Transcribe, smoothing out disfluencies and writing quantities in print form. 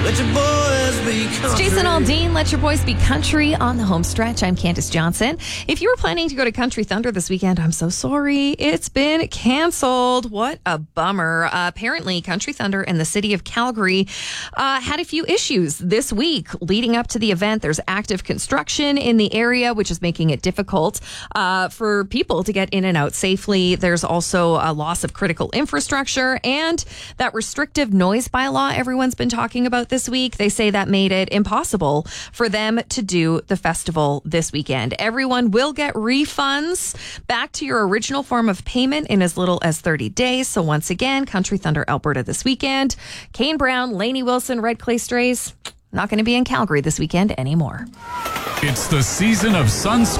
Let your boys be country. It's Jason Aldean, Let Your Boys Be Country on the home stretch. I'm Candace Johnson. If you were planning to go to Country Thunder this weekend, I'm so sorry. It's been canceled. What a bummer. Apparently, Country Thunder and the city of Calgary had a few issues this week leading up to the event. There's active construction in the area, which is making it difficult for people to get in and out safely. There's also a loss of critical infrastructure and that restrictive noise bylaw everyone's been talking about this week. They say that made it impossible for them to do the festival this weekend. Everyone will get refunds back to your original form of payment in as little as 30 days. So once again, Country Thunder Alberta this weekend. Kane Brown, Lainey Wilson, Red Clay Strays, not going to be in Calgary this weekend anymore. It's the season of sunscreen.